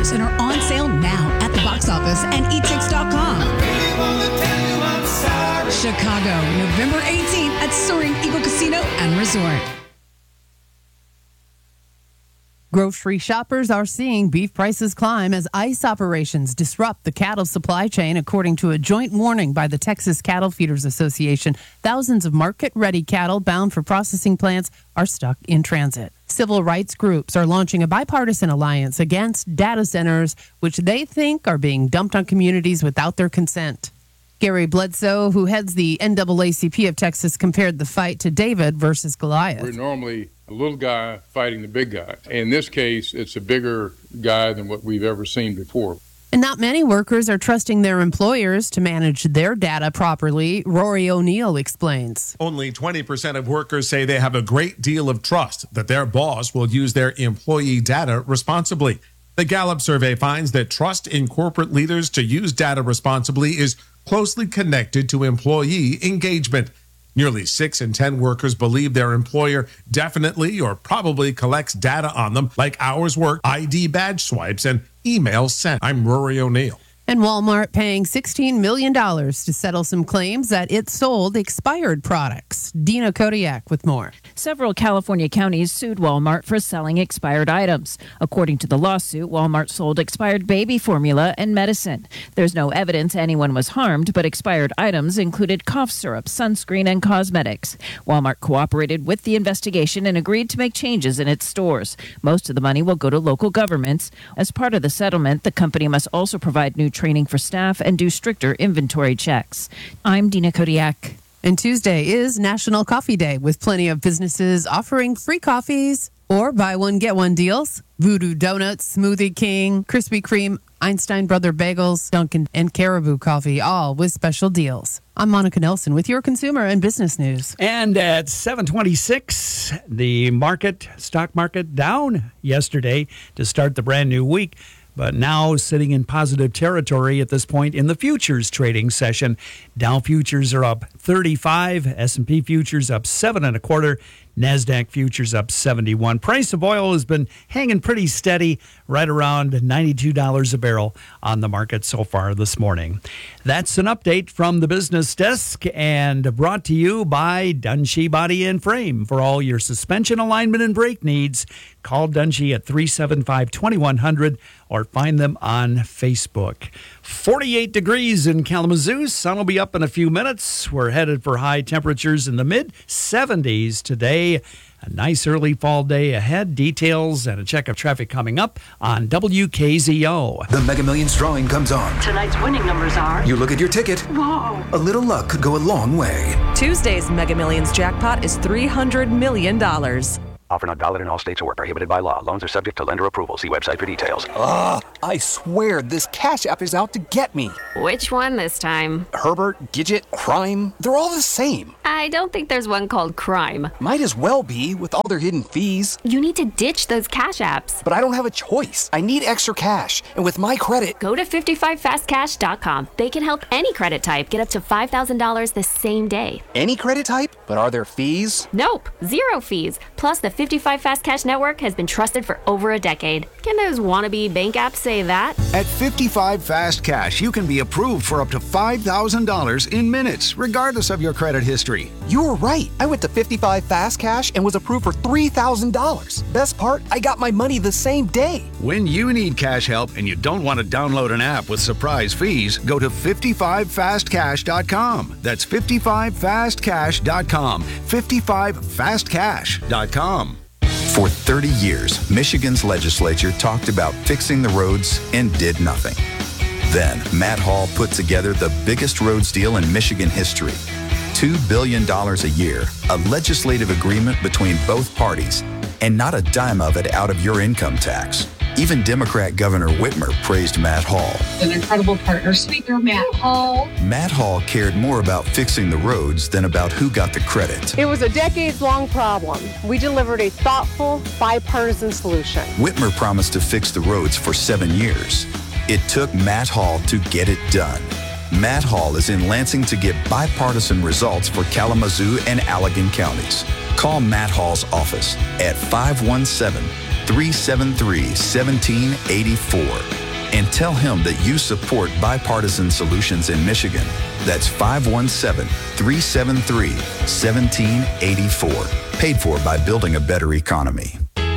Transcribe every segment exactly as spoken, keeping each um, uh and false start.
trailers and are on sale now at the box office and e tix dot com. Chicago, November eighteenth at Soaring Eagle Casino and Resort. Grocery shoppers are seeing beef prices climb as ICE operations disrupt the cattle supply chain, according to a joint warning by the Texas Cattle Feeders Association. Thousands of market-ready cattle bound for processing plants are stuck in transit. Civil rights groups are launching a bipartisan alliance against data centers, which they think are being dumped on communities without their consent. Gary Bledsoe, who heads the N double A C P of Texas, compared the fight to David versus Goliath. We're normally a little guy fighting the big guy. In this case, it's a bigger guy than what we've ever seen before. And not many workers are trusting their employers to manage their data properly. Rory O'Neill explains. Only twenty percent of workers say they have a great deal of trust that their boss will use their employee data responsibly. The Gallup survey finds that trust in corporate leaders to use data responsibly is closely connected to employee engagement. Nearly six in ten workers believe their employer definitely or probably collects data on them, like hours worked, I D badge swipes, and emails sent. I'm Rory O'Neill. And Walmart paying sixteen million dollars to settle some claims that it sold expired products. Dina Kodiak with more. Several California counties sued Walmart for selling expired items. According to the lawsuit, Walmart sold expired baby formula and medicine. There's no evidence anyone was harmed, but expired items included cough syrup, sunscreen, and cosmetics. Walmart cooperated with the investigation and agreed to make changes in its stores. Most of the money will go to local governments. As part of the settlement, the company must also provide new training for staff and do stricter inventory checks. I'm Dina Kodiak. And Tuesday is National Coffee Day, with plenty of businesses offering free coffees or buy one, get one deals. Voodoo Donuts, Smoothie King, Krispy Kreme, Einstein Brother Bagels, Dunkin', and Caribou Coffee, all with special deals. I'm Monica Nelson with your consumer and business news. And at seven twenty-six, the market, stock market, down yesterday to start the brand new week, but now sitting in positive territory at this point in the futures trading session. Dow futures are up thirty-five, S and P futures up seven and a quarter, NASDAQ futures up seventy-one. Price of oil has been hanging pretty steady, right around ninety-two dollars a barrel on the market so far this morning. That's an update from the business desk and brought to you by Dunshee Body and Frame. For all your suspension alignment and brake needs, call Dunshee at three seven five, two one zero zero or find them on Facebook. forty-eight degrees in Kalamazoo. Sun will be up in a few minutes. We're headed for high temperatures in the mid seventies today. A nice early fall day ahead. Details and a check of traffic coming up on W K Z O. The Mega Millions drawing comes on. Tonight's winning numbers are... You look at your ticket. Whoa. A little luck could go a long way. Tuesday's Mega Millions jackpot is three hundred million dollars. Offer not valid in all states or prohibited by law. Loans are subject to lender approval. See website for details. Ugh, I swear this Cash App is out to get me. Which one this time? Herbert, Gidget, Crime, they're all the same. I don't think there's one called Crime. Might as well be, with all their hidden fees. You need to ditch those Cash Apps. But I don't have a choice. I need extra cash. And with my credit... Go to fifty-five fast cash dot com. They can help any credit type get up to five thousand dollars the same day. Any credit type? But are there fees? Nope. Zero fees. Plus, the fifty-five Fast Cash Network has been trusted for over a decade. Can those wannabe bank apps say that? At fifty-five Fast Cash, you can be approved for up to five thousand dollars in minutes, regardless of your credit history. You were right. I went to fifty-five Fast Cash and was approved for three thousand dollars. Best part, I got my money the same day. When you need cash help and you don't want to download an app with surprise fees, go to fifty-five fast cash dot com. That's fifty-five fast cash dot com. fifty-five fast cash dot com. For thirty years, Michigan's legislature talked about fixing the roads and did nothing. Then, Matt Hall put together the biggest roads deal in Michigan history. two billion dollars a year, a legislative agreement between both parties, and not a dime of it out of your income tax. Even Democrat Governor Whitmer praised Matt Hall. An incredible partner, Speaker Matt Hall. Matt Hall cared more about fixing the roads than about who got the credit. It was a decades-long problem. We delivered a thoughtful, bipartisan solution. Whitmer promised to fix the roads for seven years. It took Matt Hall to get it done. Matt Hall is in Lansing to get bipartisan results for Kalamazoo and Allegan counties. Call Matt Hall's office at five one seven, three seven three, one seven eight four. And tell him that you support bipartisan solutions in Michigan. That's five one seven, three seven three, one seven eight four. Paid for by Building a Better Economy.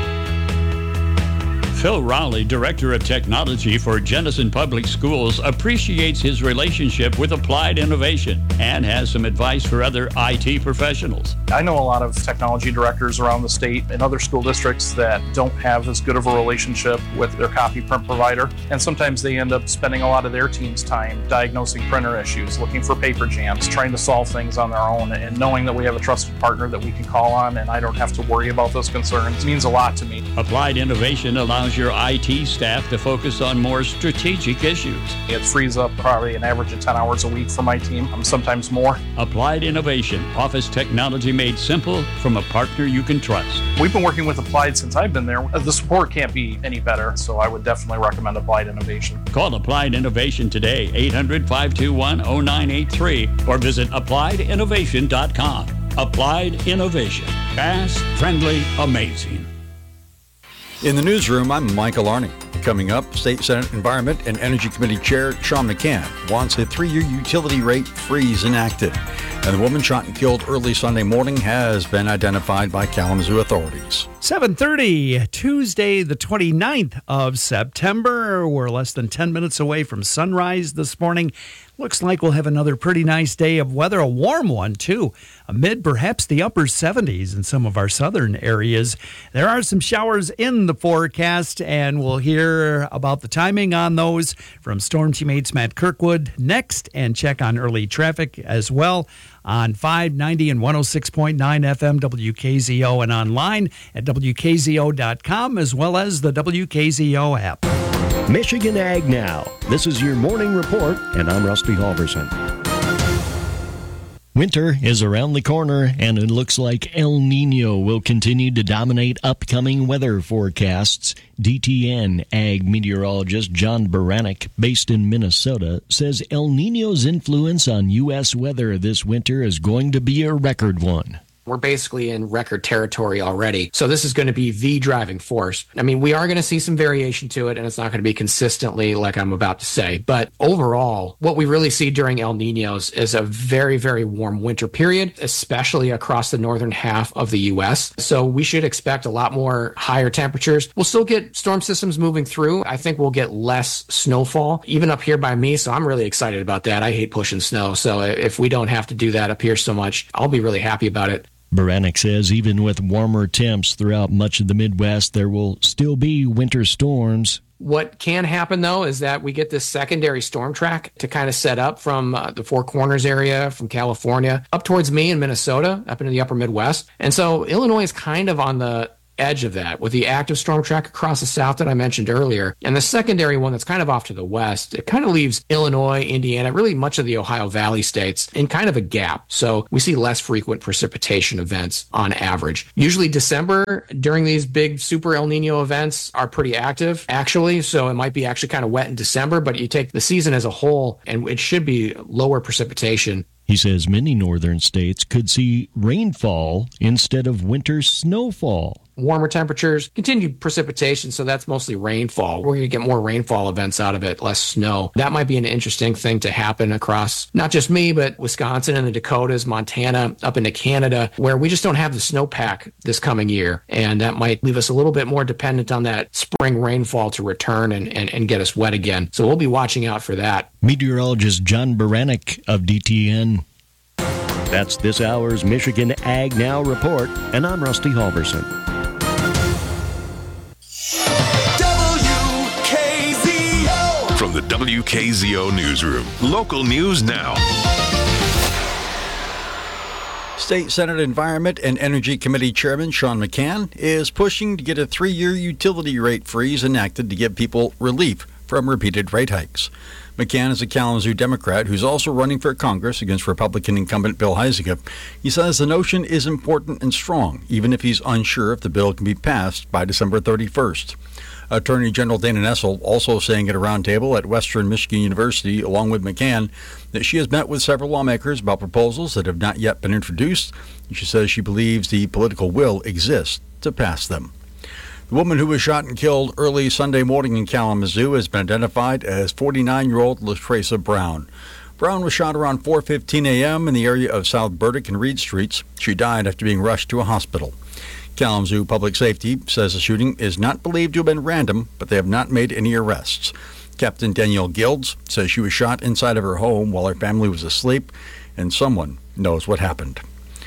Phil Rowley, Director of Technology for Jenison Public Schools, appreciates his relationship with Applied Innovation and has some advice for other I T professionals. I know a lot of technology directors around the state and other school districts that don't have as good of a relationship with their copy print provider, and sometimes they end up spending a lot of their team's time diagnosing printer issues, looking for paper jams, trying to solve things on their own, and knowing that we have a trusted partner that we can call on and I don't have to worry about those concerns means a lot to me. Applied Innovation allows your I T staff to focus on more strategic issues. It frees up probably an average of ten hours a week for my team, sometimes more. Applied Innovation, office technology made simple from a partner you can trust. We've been working with Applied since I've been there. The support can't be any better, so I would definitely recommend Applied Innovation. Call Applied Innovation today, eight hundred, five two one, zero nine eight three, or visit applied innovation dot com. Applied Innovation. Fast, friendly, amazing. In the newsroom, I'm Michael Arney. Coming up, State Senate Environment and Energy Committee Chair Sean McCann wants a three-year utility rate freeze enacted. And the woman shot and killed early Sunday morning has been identified by Kalamazoo authorities. seven thirty, Tuesday, the twenty-ninth of September. We're less than ten minutes away from sunrise this morning. Looks like we'll have another pretty nice day of weather, a warm one, too, amid perhaps the upper seventies in some of our southern areas. There are some showers in the forecast, and we'll hear about the timing on those from Storm Teammates Matt Kirkwood next, and check on early traffic as well on five ninety and one oh six point nine F M W K Z O and online at W K Z O dot com as well as the W K Z O app. Michigan Ag Now. This is your morning report, and I'm Rusty Halverson. Winter is around the corner, and it looks like El Nino will continue to dominate upcoming weather forecasts. D T N Ag meteorologist John Baranek, based in Minnesota, says El Nino's influence on U S weather this winter is going to be a record one. We're basically in record territory already. So this is going to be the driving force. I mean, we are going to see some variation to it, and it's not going to be consistently like I'm about to say. But overall, what we really see during El Ninos is a very, very warm winter period, especially across the northern half of the U S. So we should expect a lot more higher temperatures. We'll still get storm systems moving through. I think we'll get less snowfall, even up here by me. So I'm really excited about that. I hate pushing snow. So if we don't have to do that up here so much, I'll be really happy about it. Baranek says even with warmer temps throughout much of the Midwest, there will still be winter storms. What can happen, though, is that we get this secondary storm track to kind of set up from uh, the Four Corners area, from California, up towards me in Minnesota, up into the upper Midwest. And so Illinois is kind of on the edge of that with the active storm track across the south that I mentioned earlier. And the secondary one that's kind of off to the west, it kind of leaves Illinois, Indiana, really much of the Ohio Valley states in kind of a gap. So we see less frequent precipitation events on average. Usually December during these big super El Nino events are pretty active actually. So it might be actually kind of wet in December, but you take the season as a whole and it should be lower precipitation. He says many northern states could see rainfall instead of winter snowfall. Warmer temperatures, continued precipitation, so that's mostly rainfall. We're going to get more rainfall events out of it, less snow. That might be an interesting thing to happen across not just me, but Wisconsin and the Dakotas, Montana, up into Canada, where we just don't have the snowpack this coming year. And that might leave us a little bit more dependent on that spring rainfall to return and, and, and get us wet again. So we'll be watching out for that. Meteorologist John Baranek of D T N. That's this hour's Michigan Ag Now report, and I'm Rusty Halverson. W K Z O. From the W K Z O Newsroom, local news now. State Senate Environment and Energy Committee Chairman Sean McCann is pushing to get a three-year utility rate freeze enacted to give people relief from repeated rate hikes. McCann is a Kalamazoo Democrat who's also running for Congress against Republican incumbent Bill Huizenga. He says the notion is important and strong, even if he's unsure if the bill can be passed by December thirty-first. Attorney General Dana Nessel also saying at a roundtable at Western Michigan University, along with McCann, that she has met with several lawmakers about proposals that have not yet been introduced. She says she believes the political will exists to pass them. The woman who was shot and killed early Sunday morning in Kalamazoo has been identified as forty-nine-year-old LaTracia Brown. Brown was shot around four fifteen a.m. in the area of South Burdick and Reed Streets. She died after being rushed to a hospital. Kalamazoo Public Safety says the shooting is not believed to have been random, but they have not made any arrests. Captain Danielle Gilds says she was shot inside of her home while her family was asleep, and someone knows what happened.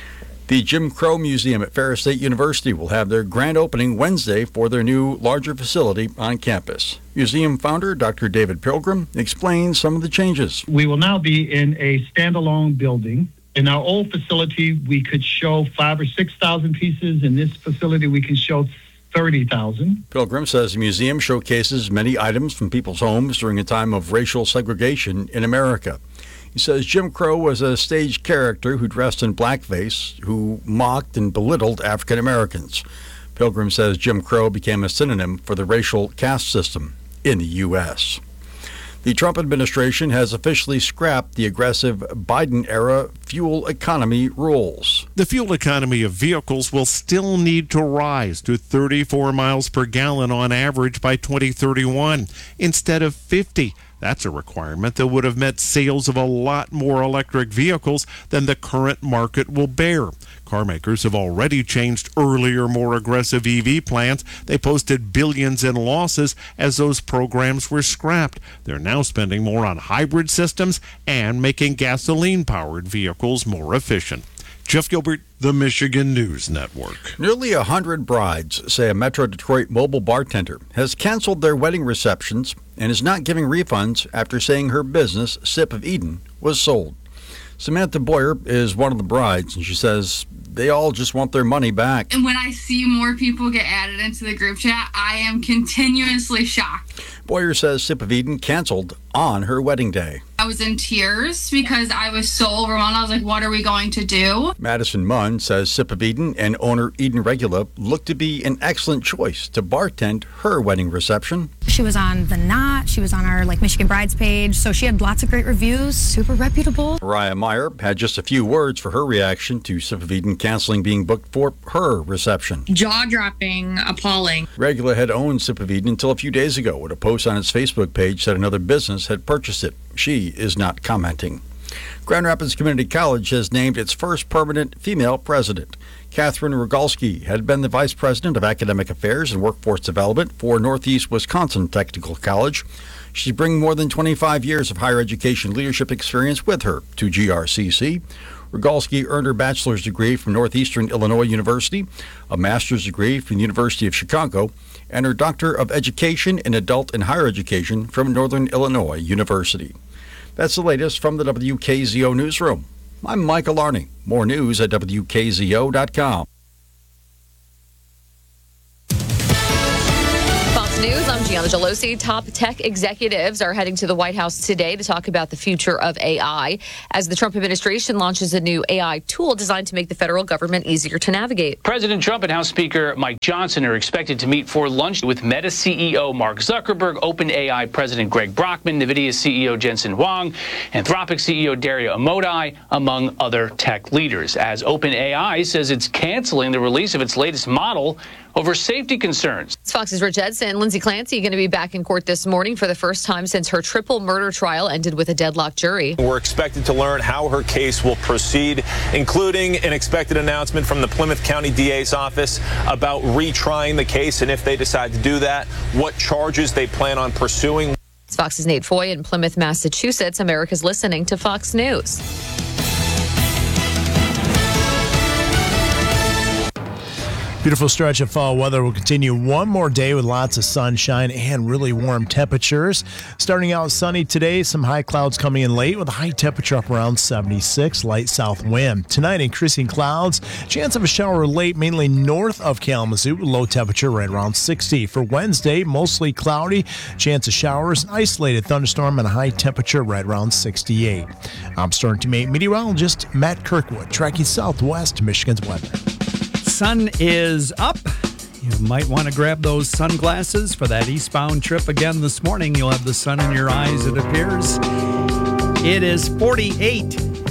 The Jim Crow Museum at Ferris State University will have their grand opening Wednesday for their new, larger facility on campus. Museum founder Doctor David Pilgrim explains some of the changes. We will now be in a standalone building. In our old facility, we could show five or six thousand pieces. In this facility, we can show thirty thousand. Pilgrim says the museum showcases many items from people's homes during a time of racial segregation in America. He says Jim Crow was a stage character who dressed in blackface, who mocked and belittled African Americans. Pilgrim says Jim Crow became a synonym for the racial caste system in the U S The Trump administration has officially scrapped the aggressive Biden-era fuel economy rules. The fuel economy of vehicles will still need to rise to thirty-four miles per gallon on average by twenty thirty-one instead of fifty. That's a requirement that would have meant sales of a lot more electric vehicles than the current market will bear. Car makers have already changed earlier, more aggressive E V plans. They posted billions in losses as those programs were scrapped. They're now spending more on hybrid systems and making gasoline-powered vehicles more efficient. Jeff Gilbert, the Michigan News Network. Nearly a hundred brides say a Metro Detroit mobile bartender has canceled their wedding receptions and is not giving refunds after saying her business, Sip of Eden, was sold. Samantha Boyer is one of the brides, and she says they all just want their money back. And when I see more people get added into the group chat, I am continuously shocked. Boyer says Sip of Eden canceled on her wedding day. I was in tears because I was so overwhelmed. I was like, what are we going to do? Madison Munn says Sip of Eden and owner Eden Regula look to be an excellent choice to bartend her wedding reception. She was on The Knot. She was on our like Michigan Brides page. So she had lots of great reviews, super reputable. Mariah Meyer had just a few words for her reaction to Sip of Eden canceling being booked for her reception. Jaw-dropping, appalling. Regula had owned Sip of Eden until a few days ago when a post on its Facebook page said another business had purchased it. She is not commenting. Grand Rapids Community College has named its first permanent female president. Catherine Rogalski had been the vice president of academic affairs and workforce development for Northeast Wisconsin Technical College. She's bringing more than twenty-five years of higher education leadership experience with her to G R C C. Rogalski earned her bachelor's degree from Northeastern Illinois University, a master's degree from the University of Chicago, and her Doctor of Education in Adult and Higher Education from Northern Illinois University. That's the latest from the W K Z O Newsroom. I'm Michael Arney. More news at W K Z O dot com. News. I'm Gianna Gelosi. Top tech executives are heading to the White House today to talk about the future of A I as the Trump administration launches a new A I tool designed to make the federal government easier to navigate. President Trump and House Speaker Mike Johnson are expected to meet for lunch with Meta C E O Mark Zuckerberg, OpenAI President Greg Brockman, NVIDIA C E O Jensen Huang, Anthropic C E O Dario Amodei, among other tech leaders, as OpenAI says it's canceling the release of its latest model over safety concerns. It's Fox's Rich Edson. Lindsay Clancy going to be back in court this morning for the first time since her triple murder trial ended with a deadlocked jury. We're expected to learn how her case will proceed, including an expected announcement from the Plymouth County D A's office about retrying the case, and if they decide to do that, what charges they plan on pursuing. It's Fox's Nate Foy in Plymouth, Massachusetts. America's listening to Fox News. Beautiful stretch of fall weather will continue one more day with lots of sunshine and really warm temperatures. Starting out sunny today, some high clouds coming in late with a high temperature up around seventy-six, light south wind. Tonight, increasing clouds, chance of a shower late, mainly north of Kalamazoo, low temperature right around sixty. For Wednesday, mostly cloudy, chance of showers, an isolated thunderstorm, and a high temperature right around sixty-eight. I'm Storm Team eight meteorologist Matt Kirkwood, tracking southwest Michigan's weather. Sun is up. You might want to grab those sunglasses for that eastbound trip again this morning. You'll have the sun in your eyes, it appears. It is forty-eight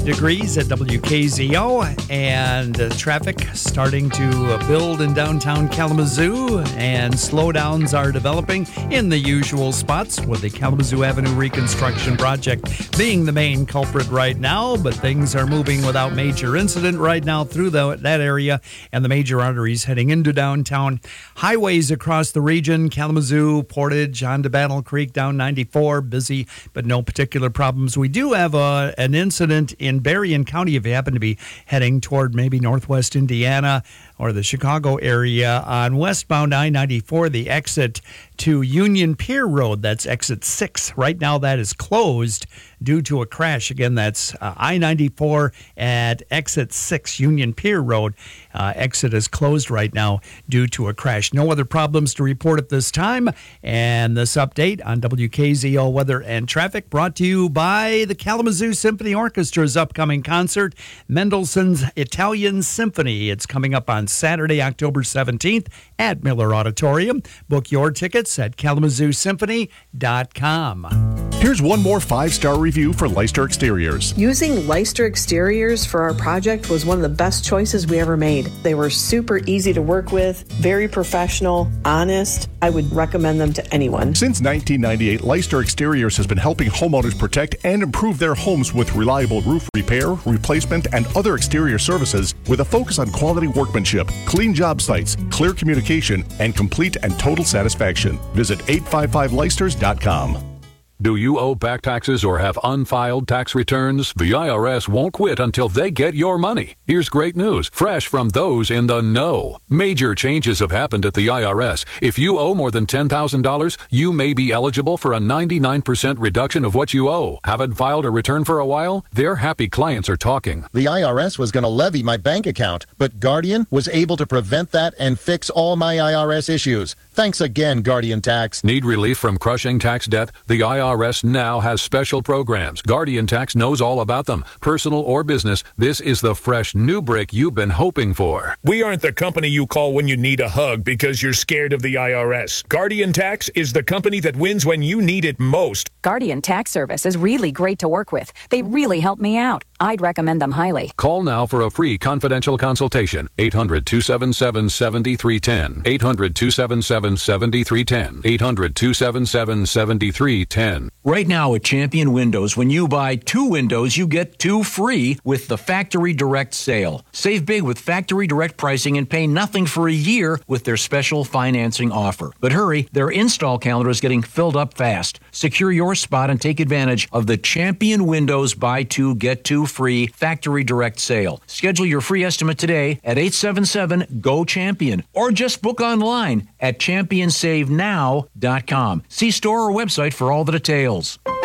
degrees at W K Z O, and uh, traffic starting to uh, build in downtown Kalamazoo, and slowdowns are developing in the usual spots, with the Kalamazoo Avenue reconstruction project being the main culprit right now, but things are moving without major incident right now through the, that area and the major arteries heading into downtown. Highways across the region, Kalamazoo, Portage, onto Battle Creek, down ninety-four, busy, but no particular problems. We do have a, an incident in Berrien County if you happen to be heading toward maybe northwest Indiana or the Chicago area on westbound I ninety-four, the exit to Union Pier Road. That's exit six. Right now that is closed due to a crash. Again, that's uh, I ninety-four at exit six, Union Pier Road. Uh, exit is closed right now due to a crash. No other problems to report at this time. And this update on W K Z O Weather and Traffic brought to you by the Kalamazoo Symphony Orchestra's upcoming concert, Mendelssohn's Italian Symphony. It's coming up on Saturday, October seventeenth at Miller Auditorium. Book your tickets at kalamazoo symphony dot com. Here's one more five-star review for Leicester Exteriors. Using Leicester Exteriors for our project was one of the best choices we ever made. They were super easy to work with, very professional, honest. I would recommend them to anyone. Since nineteen ninety-eight, Leicester Exteriors has been helping homeowners protect and improve their homes with reliable roof repair, replacement, and other exterior services with a focus on quality workmanship, clean job sites, clear communication, and complete and total satisfaction. Visit eight five five leicesters dot com. Do you owe back taxes or have unfiled tax returns? The I R S won't quit until they get your money. Here's great news, fresh from those in the know. Major changes have happened at the I R S. If you owe more than ten thousand dollars, you may be eligible for a ninety-nine percent reduction of what you owe. Haven't filed a return for a while? Their happy clients are talking. The I R S was going to levy my bank account, but Guardian was able to prevent that and fix all my I R S issues. Thanks again, Guardian Tax. Need relief from crushing tax debt? The I R S now has special programs. Guardian Tax knows all about them. Personal or business, this is the fresh new break you've been hoping for. We aren't the company you call when you need a hug because you're scared of the I R S. Guardian Tax is the company that wins when you need it most. Guardian Tax Service is really great to work with. They really help me out. I'd recommend them highly. Call now for a free confidential consultation. eight hundred, two seven seven, seven three one zero. eight hundred, two seven seven, seven three one zero. eight hundred, two seven seven, seven three one zero. Right now at Champion Windows, when you buy two windows, you get two free with the Factory Direct sale. Save big with Factory Direct pricing and pay nothing for a year with their special financing offer. But hurry, their install calendar is getting filled up fast. Secure your spot and take advantage of the Champion Windows buy two, get two free Factory Direct sale. Schedule your free estimate today at eight seven seven, G O, CHAMPION or just book online at champion save now dot com. See store or website for all the details.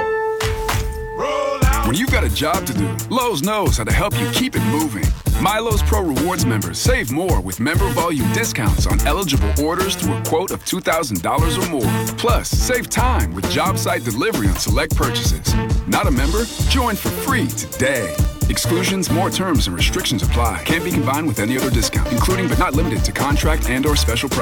When you've got a job to do, Lowe's knows how to help you keep it moving. MyLowe's Pro Rewards members save more with member volume discounts on eligible orders through a quote of two thousand dollars or more. Plus, save time with job site delivery on select purchases. Not a member? Join for free today. Exclusions, more terms, and restrictions apply. Can't be combined with any other discount, including but not limited to contract and or special price.